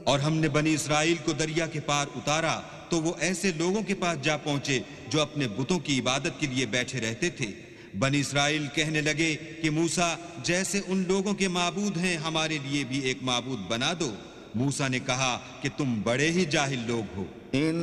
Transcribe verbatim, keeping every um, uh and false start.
और हमने बनी इस्राएल को दरिया के पार उतारा तो वो ऐसे लोगों के पास जा पहुंचे जो अपने बुतों की इबादत के लिए बैठे रहते थे। बनी इस्राएल कहने लगे कि मूसा, जैसे उन लोगों के माबूद हैं, हमारे लिए भी एक माबूद बना दो। मूसा ने कहा कि तुम बड़े ही जाहिल लोग हो।